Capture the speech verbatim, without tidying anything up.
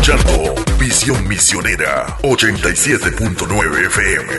escuchando Visión Misionera ochenta y siete punto nueve F M.